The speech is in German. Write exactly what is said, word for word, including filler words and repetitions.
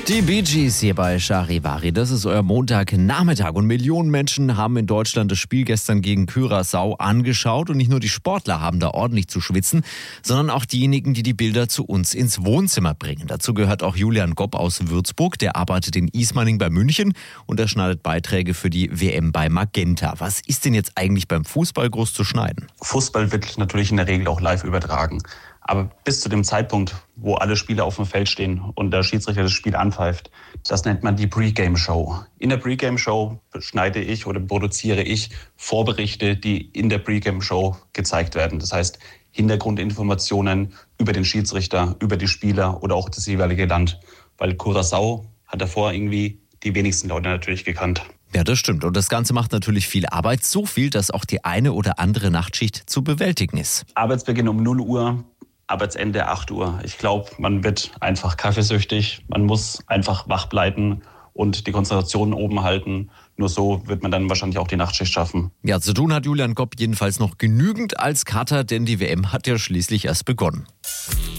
Die Bee Gees hier bei Charivari. Das ist euer Montagnachmittag und Millionen Menschen haben in Deutschland das Spiel gestern gegen Curaçao angeschaut und nicht nur die Sportler haben da ordentlich zu schwitzen, sondern auch diejenigen, die die Bilder zu uns ins Wohnzimmer bringen. Dazu gehört auch Julian Gopp aus Würzburg, der arbeitet in Ismaning bei München und er schneidet Beiträge für die W M bei Magenta. Was ist denn jetzt eigentlich beim Fußball groß zu schneiden? Fußball wird natürlich in der Regel auch live übertragen. Aber bis zu dem Zeitpunkt, wo alle Spieler auf dem Feld stehen und der Schiedsrichter das Spiel anpfeift, das nennt man die Pre-Game-Show. In der Pre-Game-Show schneide ich oder produziere ich Vorberichte, die in der Pre-Game-Show gezeigt werden. Das heißt, Hintergrundinformationen über den Schiedsrichter, über die Spieler oder auch das jeweilige Land. Weil Curaçao hat davor irgendwie die wenigsten Leute natürlich gekannt. Ja, das stimmt. Und das Ganze macht natürlich viel Arbeit. So viel, dass auch die eine oder andere Nachtschicht zu bewältigen ist. Arbeitsbeginn um null Uhr. Arbeitsende acht Uhr. Ich glaube, man wird einfach kaffeesüchtig. Man muss einfach wach bleiben und die Konzentration oben halten. Nur so wird man dann wahrscheinlich auch die Nachtschicht schaffen. Ja, zu tun hat Julian Gopp jedenfalls noch genügend als Kater, denn die W M hat ja schließlich erst begonnen.